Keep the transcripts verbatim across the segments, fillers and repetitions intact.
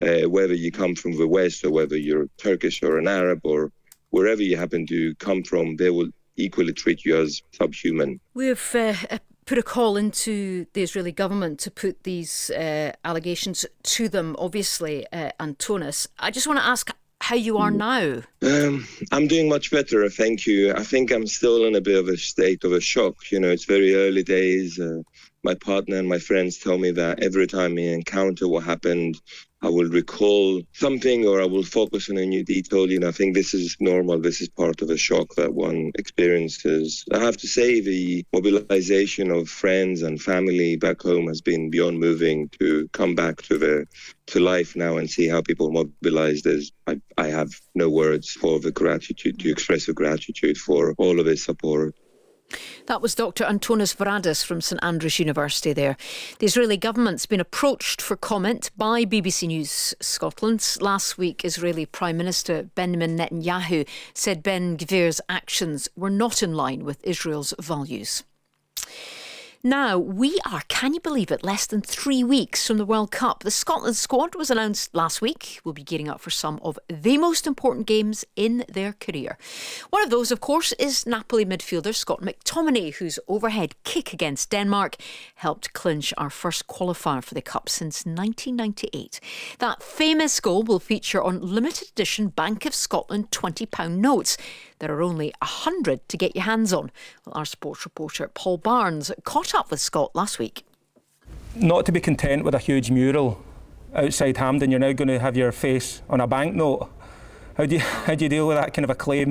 uh, whether you come from the West or whether you're Turkish or an Arab or wherever you happen to come from, they will equally treat you as subhuman. We've uh, put a call into the Israeli government to put these uh, allegations to them, obviously, uh, Antonis. I just want to ask how you are now. Um, I'm doing much better, thank you. I think I'm still in a bit of a state of a shock. You know, it's very early days. Uh, my partner and my friends tell me that every time we encounter what happened, I will recall something or I will focus on a new detail. You know, I think this is normal. This is part of a shock that one experiences. I have to say the mobilization of friends and family back home has been beyond moving. To come back to the to life now and see how people mobilize. There's, I, I have no words for the gratitude, to express the gratitude for all of his support. That was Doctor Antonis Varadis from St Andrews University there. The Israeli government's been approached for comment by B B C News Scotland. Last week, Israeli Prime Minister Benjamin Netanyahu said Ben Gvir's actions were not in line with Israel's values. Now, we are, can you believe it, less than three weeks from the World Cup. The Scotland squad was announced last week. We'll be gearing up for some of the most important games in their career. One of those, of course, is Napoli midfielder Scott McTominay, whose overhead kick against Denmark helped clinch our first qualifier for the Cup since nineteen ninety-eight. That famous goal will feature on limited edition Bank of Scotland twenty pound notes. There are only one hundred to get your hands on. Well, our sports reporter Paul Barnes caught up with Scott last week. Not to be content with a huge mural outside Hampden, you're now going to have your face on a banknote. How do you, how do you deal with that kind of acclaim?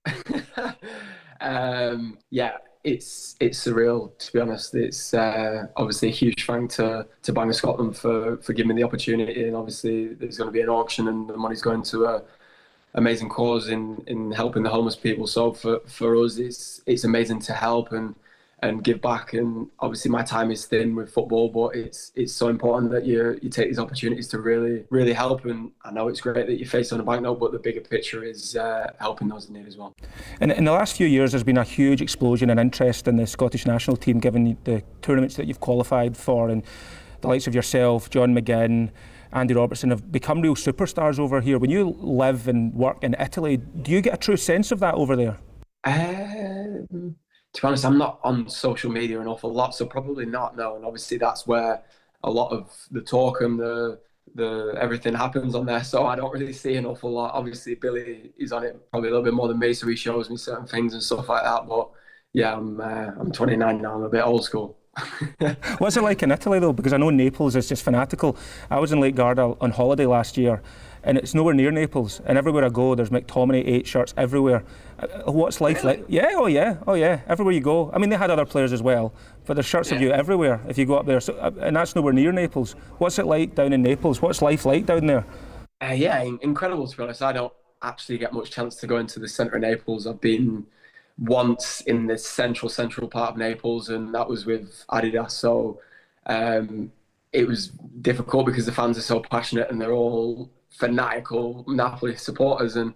um, yeah, it's it's surreal, to be honest. It's uh, obviously a huge thank to, to Bank of Scotland for, for giving me the opportunity, and obviously there's going to be an auction and the money's going to a amazing cause in, in helping the homeless people. So for, for us, it's it's amazing to help and and give back. And obviously my time is thin with football, but it's it's so important that you you take these opportunities to really really help. And I know it's great that you face on a banknote, but the bigger picture is uh, helping those in need as well. And in the last few years, there's been a huge explosion in interest in the Scottish national team, given the tournaments that you've qualified for, and the likes of yourself, John McGinn, Andy Robertson have become real superstars over here. When you live and work in Italy, do you get a true sense of that over there? Um, to be honest, I'm not on social media an awful lot, so probably not, no. And obviously that's where a lot of the talk and the the everything happens on there, so I don't really see an awful lot. Obviously Billy is on it probably a little bit more than me, so he shows me certain things and stuff like that. But yeah, I'm uh, I'm twenty-nine now, I'm a bit old school. What's it like in Italy though? Because I know Naples is just fanatical. I was in Lake Garda on holiday last year, and it's nowhere near Naples. And everywhere I go, there's McTominay eight shirts everywhere. What's life really? like? Yeah, oh yeah, oh yeah. Everywhere you go. I mean, they had other players as well, but there's shirts yeah. of you everywhere if you go up there. So, and that's nowhere near Naples. What's it like down in Naples? What's life like down there? Uh, yeah, incredible, to be honest. I don't actually get much chance to go into the centre of Naples. I've been once in the central central part of Naples, and that was with Adidas. So um, it was difficult because the fans are so passionate and they're all fanatical Napoli supporters. And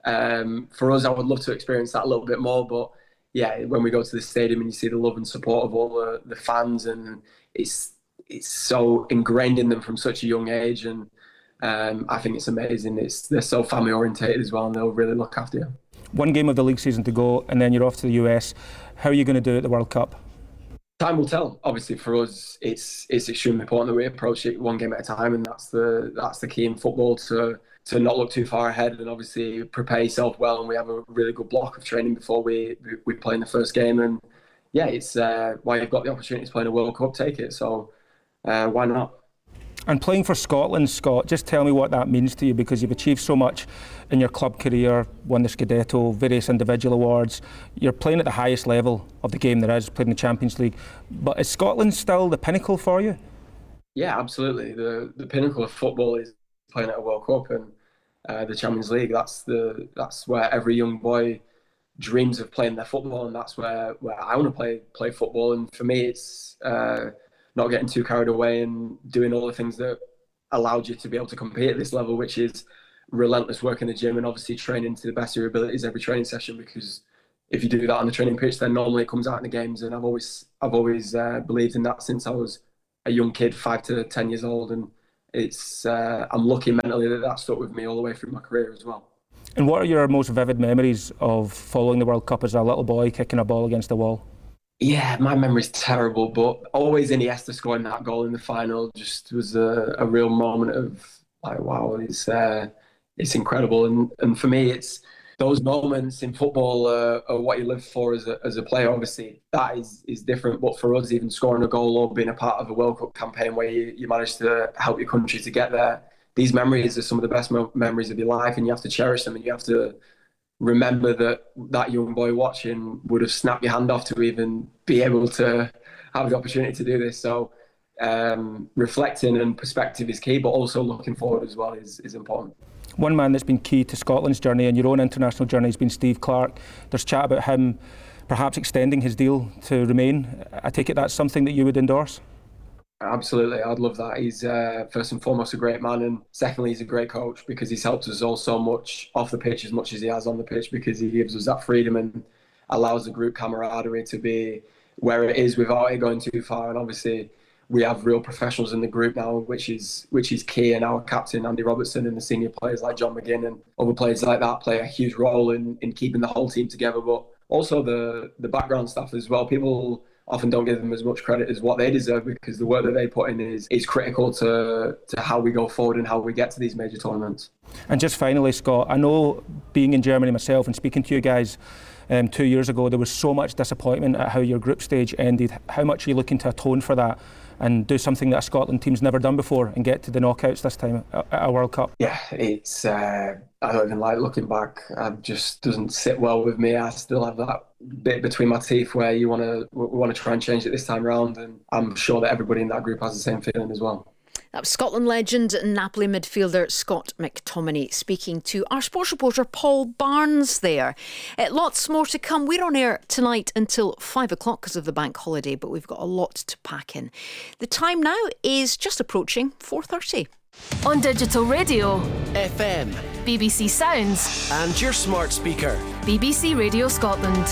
um, for us, I would love to experience that a little bit more. But yeah, when we go to the stadium and you see the love and support of all the, the fans, and it's it's so ingrained in them from such a young age, and um, I think it's amazing. It's they're so family orientated as well, and they'll really look after you. One game of the league season to go, and then you're off to the U S. How are you going to do at the World Cup? Time will tell. Obviously, for us, it's it's extremely important that we approach it one game at a time, and that's the that's the key in football, to to not look too far ahead, and obviously prepare yourself well. And we have a really good block of training before we we play in the first game. And yeah, it's uh, why you've got the opportunity to play in a World Cup, take it. So uh, why not? And playing for Scotland, Scott, just tell me what that means to you, because you've achieved so much in your club career, won the Scudetto, various individual awards. You're playing at the highest level of the game there is, playing in the Champions League. But is Scotland still the pinnacle for you? Yeah, absolutely. The the pinnacle of football is playing at a World Cup, and uh, the Champions League. That's the that's where every young boy dreams of playing their football, and that's where, where I want to play play football. And for me, it's uh, not getting too carried away and doing all the things that allowed you to be able to compete at this level, which is relentless work in the gym and obviously training to the best of your abilities every training session. Because if you do that on the training pitch, then normally it comes out in the games. And I've always I've always uh, believed in that since I was a young kid, five to ten years old, and it's uh, I'm lucky mentally that that stuck with me all the way through my career as well. And what are your most vivid memories of following the World Cup as a little boy kicking a ball against the wall? Yeah, my memory's terrible, but always Iniesta scoring that goal in the final just was a, a real moment of like, wow, it's uh, it's incredible. And and for me, it's those moments in football uh, are what you live for as a as a player. Obviously, that is is different. But for us, even scoring a goal or being a part of a World Cup campaign where you, you manage to help your country to get there, these memories are some of the best mo- memories of your life, and you have to cherish them, and you have to remember that that young boy watching would have snapped your hand off to even be able to have the opportunity to do this. So um, reflecting and perspective is key, but also looking forward as well is, is important. One man that's been key to Scotland's journey and your own international journey has been Steve Clarke. There's chat about him perhaps extending his deal to remain. I take it that's something that you would endorse? Absolutely, I'd love that. He's uh, first and foremost a great man, and secondly, he's a great coach because he's helped us all so much off the pitch as much as he has on the pitch, because he gives us that freedom and allows the group camaraderie to be where it is without it going too far. And obviously, we have real professionals in the group now, which is which is key. And our captain Andy Robertson and the senior players like John McGinn and other players like that play a huge role in in keeping the whole team together, but also the the background staff as well. People often don't give them as much credit as what they deserve, because the work that they put in is is critical to to how we go forward and how we get to these major tournaments. And just finally, Scott, I know being in Germany myself and speaking to you guys um, two years ago, there was so much disappointment at how your group stage ended. How much are you looking to atone for that and do something that a Scotland team's never done before and get to the knockouts this time at a World Cup? Yeah, it's uh, I don't even like looking back. It just doesn't sit well with me. I still have that bit between my teeth where you want to want to try and change it this time around, and I'm sure that everybody in that group has the same feeling as well. That was Scotland legend and Napoli midfielder Scott McTominay speaking to our sports reporter Paul Barnes there. Uh, lots more to come. We're on air tonight until five o'clock because of the bank holiday, but we've got a lot to pack in. The time now is just approaching four thirty. On digital radio, F M, B B C Sounds and your smart speaker, B B C Radio Scotland.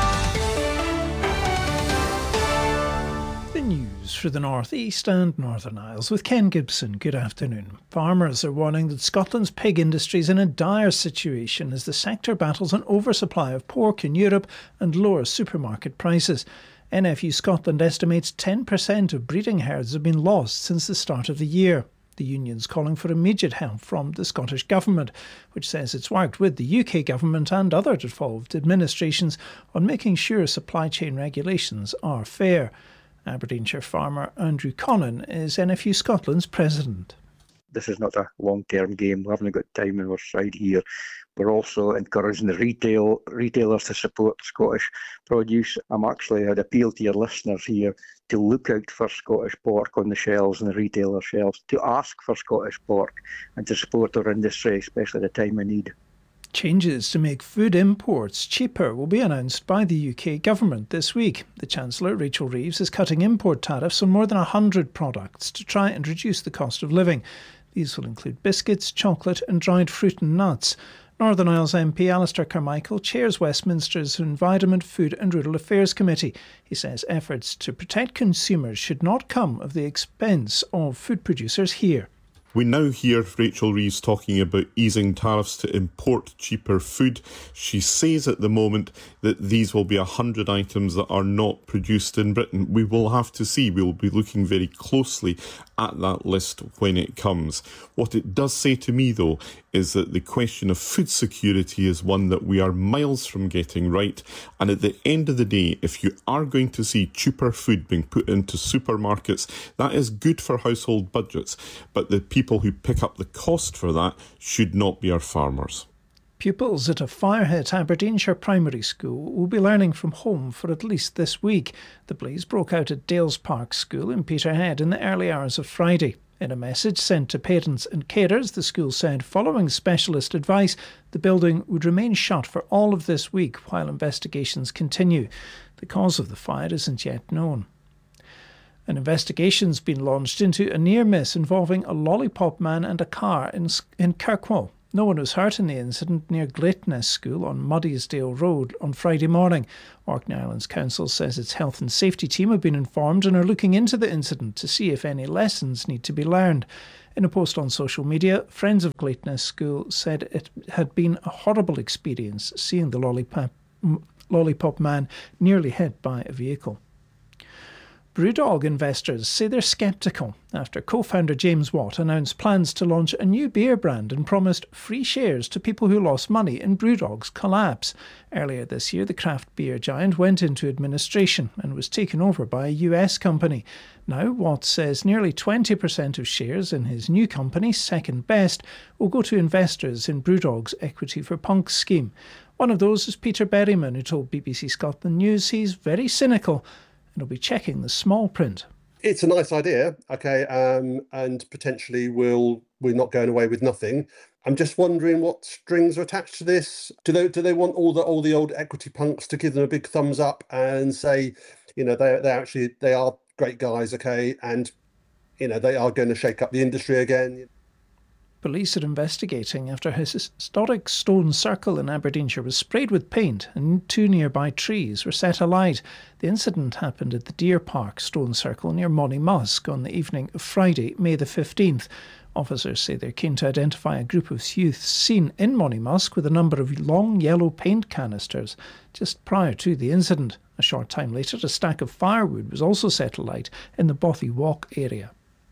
The news for the North East and Northern Isles with Ken Gibson. Good afternoon. Farmers are warning that Scotland's pig industry is in a dire situation as the sector battles an oversupply of pork in Europe and lower supermarket prices. N F U Scotland estimates ten percent of breeding herds have been lost since the start of the year. The union's calling for immediate help from the Scottish Government, which says it's worked with the U K Government and other devolved administrations on making sure supply chain regulations are fair. Aberdeenshire farmer Andrew Connon is N F U Scotland's president. This is not a long-term game. We haven't got time on our side here. We're also encouraging the retail retailers to support Scottish produce. I'm actually, I'd appeal to your listeners here to look out for Scottish pork on the shelves and the retailer shelves, to ask for Scottish pork and to support our industry, especially at a time of need. Changes to make food imports cheaper will be announced by the U K Government this week. The Chancellor, Rachel Reeves, is cutting import tariffs on more than one hundred products to try and reduce the cost of living. These will include biscuits, chocolate and dried fruit and nuts. Northern Isles M P Alistair Carmichael chairs Westminster's Environment, Food and Rural Affairs Committee. He says efforts to protect consumers should not come at the expense of food producers here. We now hear Rachel Reeves talking about easing tariffs to import cheaper food. She says at the moment that these will be one hundred items that are not produced in Britain. We will have to see. We will be looking very closely at that list when it comes. What it does say to me, though, is that the question of food security is one that we are miles from getting right. And at the end of the day, if you are going to see cheaper food being put into supermarkets, that is good for household budgets. But the people who pick up the cost for that should not be our farmers. Pupils at a fire-hit Aberdeenshire primary school will be learning from home for at least this week. The blaze broke out at Dales Park School in Peterhead in the early hours of Friday. In a message sent to parents and carers, the school said following specialist advice, the building would remain shut for all of this week while investigations continue. The cause of the fire isn't yet known. An investigation's been launched into a near miss involving a lollipop man and a car in, in Kirkwall. No one was hurt in the incident near Gleitness School on Muddiesdale Road on Friday morning. Orkney Islands Council says its health and safety team have been informed and are looking into the incident to see if any lessons need to be learned. In a post on social media, Friends of Claytoness School said it had been a horrible experience seeing the lollipop, lollipop man nearly hit by a vehicle. Brewdog investors say they're sceptical after co-founder James Watt announced plans to launch a new beer brand and promised free shares to people who lost money in Brewdog's collapse. Earlier this year, the craft beer giant went into administration and was taken over by a U S company. Now, Watt says nearly twenty percent of shares in his new company, Second Best, will go to investors in Brewdog's Equity for Punks scheme. One of those is Peter Berryman, who told B B C Scotland News he's very cynical and will be checking the small print. It's a nice idea, okay, um, and potentially we'll, we're not going away with nothing. I'm just wondering what strings are attached to this. Do they do they want all the all the old equity punks to give them a big thumbs up and say, you know, they they actually they are great guys, okay, and you know they are going to shake up the industry again. Police are investigating after his historic stone circle in Aberdeenshire was sprayed with paint and two nearby trees were set alight. The incident happened at the Deer Park Stone Circle near Monymusk on the evening of Friday, May the fifteenth. Officers say they're keen to identify a group of youths seen in Monymusk with a number of long yellow paint canisters just prior to the incident. A short time later, a stack of firewood was also set alight in the Bothy Walk area.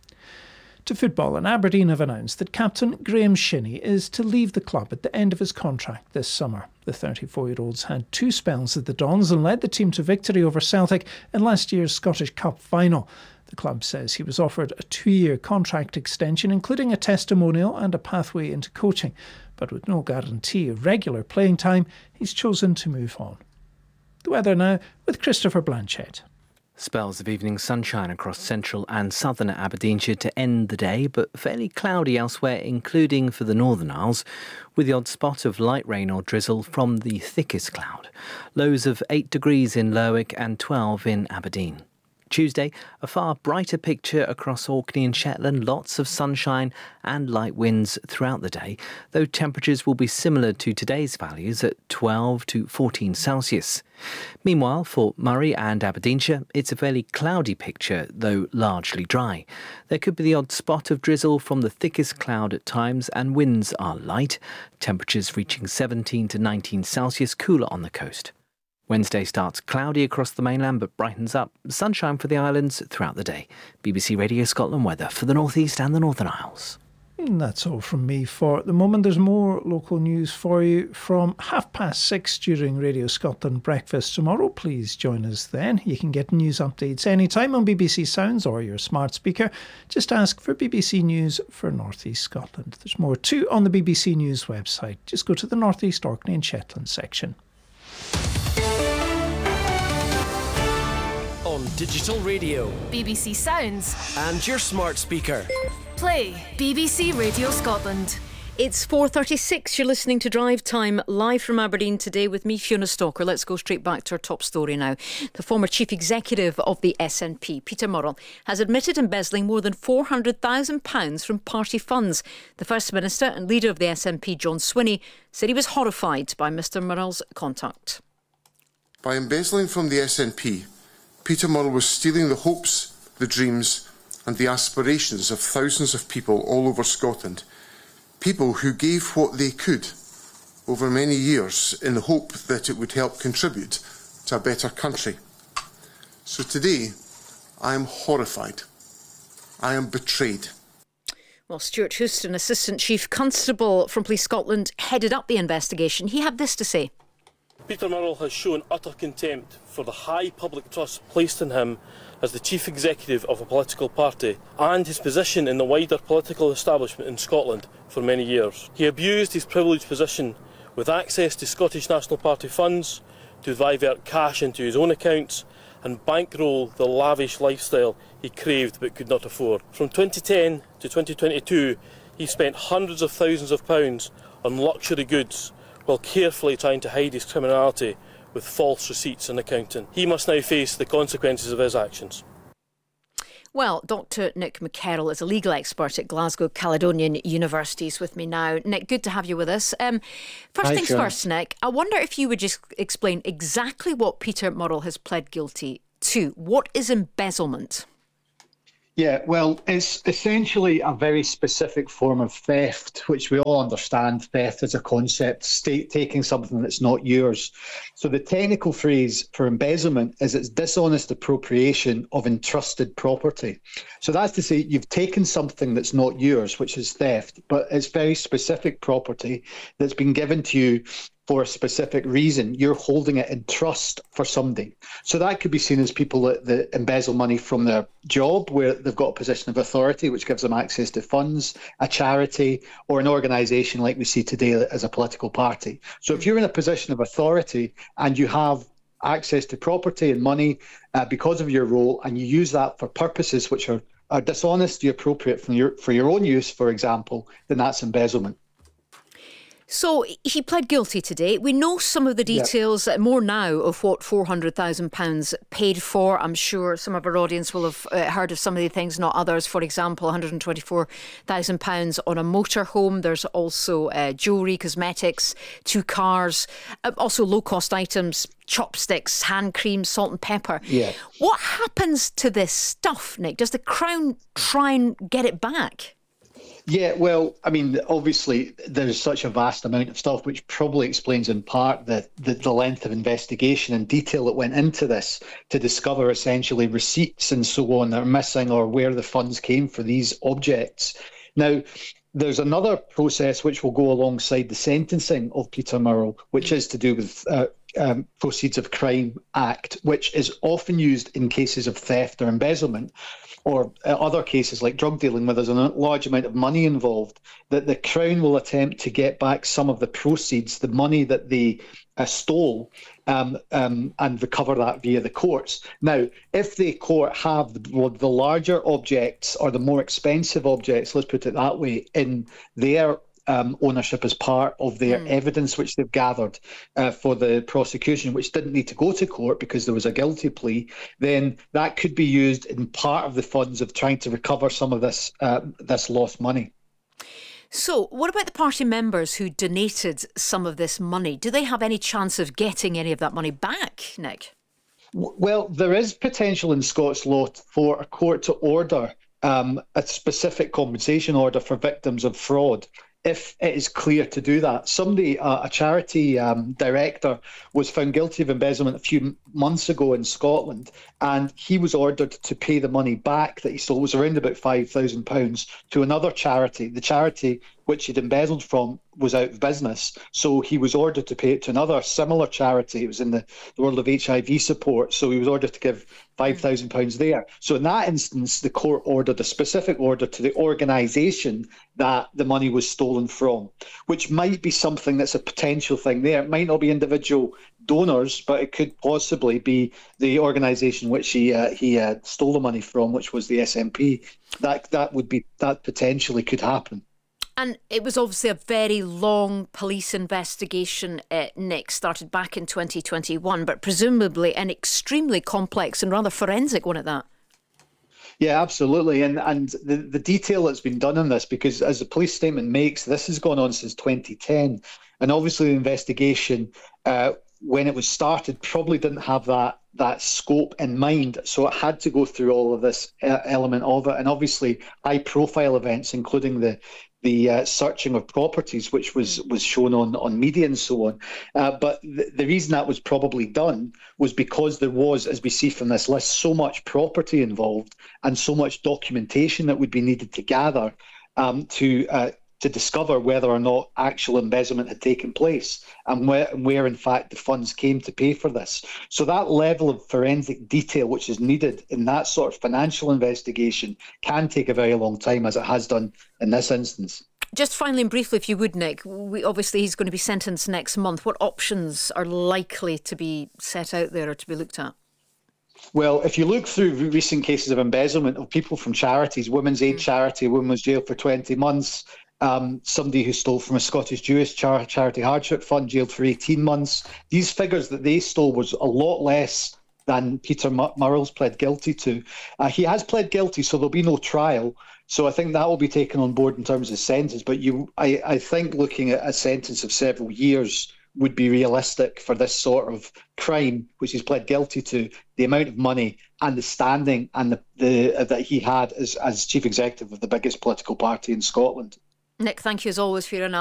To football, and Aberdeen have announced that captain Graham Shinney is to leave the club at the end of his contract this summer. The thirty-four-year-old's had two spells at the Dons and led the team to victory over Celtic in last year's Scottish Cup final. The club says he was offered a two-year contract extension, including a testimonial and a pathway into coaching. But with no guarantee of regular playing time, he's chosen to move on. The weather now with Christopher Blanchett. Spells of evening sunshine across central and southern Aberdeenshire to end the day, but fairly cloudy elsewhere, including for the Northern Isles, with the odd spot of light rain or drizzle from the thickest cloud. Lows of eight degrees in Lerwick and twelve in Aberdeen. Tuesday, a far brighter picture across Orkney and Shetland, lots of sunshine and light winds throughout the day, though temperatures will be similar to today's values at twelve to fourteen Celsius. Meanwhile, for Moray and Aberdeenshire, it's a fairly cloudy picture, though largely dry. There could be the odd spot of drizzle from the thickest cloud at times, and winds are light, temperatures reaching seventeen to nineteen Celsius, cooler on the coast. Wednesday starts cloudy across the mainland but brightens up. Sunshine for the islands throughout the day. B B C Radio Scotland weather for the North East and the Northern Isles. And that's all from me for the moment. There's more local news for you from half past six during Radio Scotland Breakfast tomorrow. Please join us then. You can get news updates anytime on B B C Sounds or your smart speaker. Just ask for B B C News for North East Scotland. There's more too on the B B C News website. Just go to the North East Orkney and Shetland section. On digital radio, B B C Sounds, and your smart speaker. Play B B C Radio Scotland. It's four thirty-six. You're listening to Drive Time live from Aberdeen today with me, Fiona Stalker. Let's go straight back to our top story now. The former chief executive of the S N P, Peter Murrell, has admitted embezzling more than four hundred thousand pounds from party funds. The First Minister and leader of the S N P, John Swinney, said he was horrified by Mr Murrell's conduct. By embezzling from the S N P, Peter Murrell was stealing the hopes, the dreams and the aspirations of thousands of people all over Scotland. People who gave what they could over many years in the hope that it would help contribute to a better country. So today, I am horrified. I am betrayed. Well, Stuart Houston, Assistant Chief Constable from Police Scotland, headed up the investigation. He had this to say. Peter Murrell has shown utter contempt for the high public trust placed in him as the chief executive of a political party and his position in the wider political establishment in Scotland for many years. He abused his privileged position with access to Scottish National Party funds to divert cash into his own accounts and bankroll the lavish lifestyle he craved but could not afford. From twenty ten to twenty twenty-two, he spent hundreds of thousands of pounds on luxury goods while carefully trying to hide his criminality with false receipts and accounting. He must now face the consequences of his actions. Well, Doctor Nick McKerrell is a legal expert at Glasgow Caledonian University. Is with me now. Nick, good to have you with us. Um, first Hi, things Sean. first, Nick, I wonder if you would just explain exactly what Peter Murrell has pled guilty to. What is embezzlement? Yeah, well, it's essentially a very specific form of theft, which we all understand. Theft as a concept, state taking something that's not yours. So the technical phrase for embezzlement is it's dishonest appropriation of entrusted property. So that's to say you've taken something that's not yours, which is theft, but it's very specific property that's been given to you for a specific reason. You're holding it in trust for somebody. So that could be seen as people that, that embezzle money from their job, where they've got a position of authority, which gives them access to funds, a charity, or an organisation like we see today as a political party. So if you're in a position of authority and you have access to property and money uh, because of your role, and you use that for purposes which are, are dishonestly appropriate from your, for your own use, for example, then that's embezzlement. So he pled guilty today. We know some of the details, yeah. more now, of what four hundred thousand pounds paid for. I'm sure some of our audience will have uh, heard of some of the things, not others. For example, one hundred twenty-four thousand pounds on a motorhome. There's also uh, jewellery, cosmetics, two cars, uh, also low-cost items, chopsticks, hand cream, salt and pepper. Yeah. What happens to this stuff, Nick? Does the Crown try and get it back? Yeah, well, I mean, obviously there's such a vast amount of stuff, which probably explains in part the, the, the length of investigation and detail that went into this to discover essentially receipts and so on that are missing, or where the funds came for these objects. Now, there's another process which will go alongside the sentencing of Peter Murrell, which is to do with uh, um, Proceeds of Crime Act, which is often used in cases of theft or embezzlement, or uh, other cases like drug dealing, where there's a large amount of money involved, that the Crown will attempt to get back some of the proceeds, the money that they uh, stole, um, um, and recover that via the courts. Now, if the court have the, the larger objects or the more expensive objects, let's put it that way, in their Um, ownership as part of their mm. evidence which they've gathered uh, for the prosecution, which didn't need to go to court because there was a guilty plea, then that could be used in part of the funds of trying to recover some of this uh, this lost money. So what about the party members who donated some of this money? Do they have any chance of getting any of that money back, Nick? Well, there is potential in Scots law for a court to order um, a specific compensation order for victims of fraud, if it is clear to do that. Somebody, uh, a charity um, director, was found guilty of embezzlement a few months ago in Scotland, and he was ordered to pay the money back that he stole. It was around about five thousand pounds to another charity. The charity which he'd embezzled from was out of business, so he was ordered to pay it to another similar charity. It was in the, the world of H I V support, so he was ordered to give five thousand pounds there. So in that instance, the court ordered a specific order to the organisation that the money was stolen from, which might be something that's a potential thing there. It might not be individual donors, but it could possibly be the organisation which he uh, he uh, stole the money from, which was the S N P. That that would be that potentially could happen. And it was obviously a very long police investigation, uh, Nick, started back in twenty twenty-one, but presumably an extremely complex and rather forensic one at that. Yeah, absolutely. And and the, the detail that's been done in this, because as the police statement makes, this has gone on since twenty ten. And obviously the investigation, uh, when it was started, probably didn't have that that scope in mind. So it had to go through all of this uh, element of it. And obviously high profile events, including the the uh, searching of properties, which was was shown on, on media and so on. Uh, but the, the reason that was probably done was because there was, as we see from this list, so much property involved and so much documentation that would be needed to gather um, to uh, to discover whether or not actual embezzlement had taken place and where, where in fact the funds came to pay for this. So that level of forensic detail which is needed in that sort of financial investigation can take a very long time, as it has done in this instance. Just finally and briefly, if you would, Nick, we, obviously he's going to be sentenced next month. What options are likely to be set out there or to be looked at? Well, if you look through recent cases of embezzlement of people from charities, Women's Aid Charity, a woman was jailed for twenty months. Um, somebody who stole from a Scottish Jewish char- charity hardship fund, jailed for eighteen months. These figures that they stole was a lot less than Peter Murrell's pled guilty to. Uh, he has pled guilty, so there'll be no trial. So I think that will be taken on board in terms of sentence. But you, I, I think looking at a sentence of several years would be realistic for this sort of crime, which he's pled guilty to, the amount of money and the standing and the, the uh, that he had as, as chief executive of the biggest political party in Scotland. Nick, thank you as always for your analysis.